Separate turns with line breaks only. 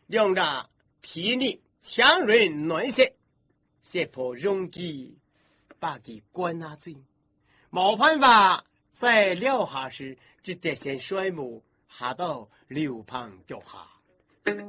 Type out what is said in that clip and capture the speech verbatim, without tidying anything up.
两着皮力强韧暖血，胁迫容易把其关拿罪。冇办法，在撂下时只得先摔木下到流旁脚下。